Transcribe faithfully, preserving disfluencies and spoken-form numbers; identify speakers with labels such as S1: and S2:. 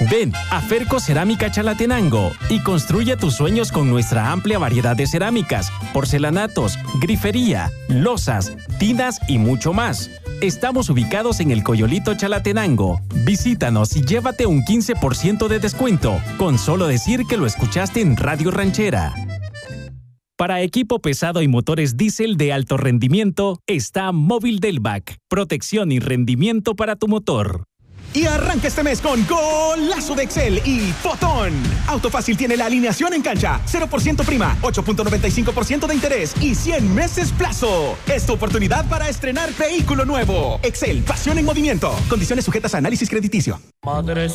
S1: Ven a Ferco Cerámica Chalatenango y construye tus sueños con nuestra amplia variedad de cerámicas, porcelanatos, grifería, losas, tinas y mucho más. Estamos ubicados en el Coyolito Chalatenango. Visítanos y llévate un quince por ciento de descuento con solo decir que lo escuchaste en Radio Ranchera. Para equipo pesado y motores diésel de alto rendimiento, está Móvil Delvac. Protección y rendimiento para tu motor.
S2: Y arranca este mes con golazo de Excel y Fotón. Autofácil tiene la alineación en cancha, cero por ciento prima, ocho punto noventa y cinco por ciento de interés y cien meses plazo. Es tu oportunidad para estrenar vehículo nuevo. Excel, pasión en movimiento. Condiciones sujetas a análisis crediticio. Madre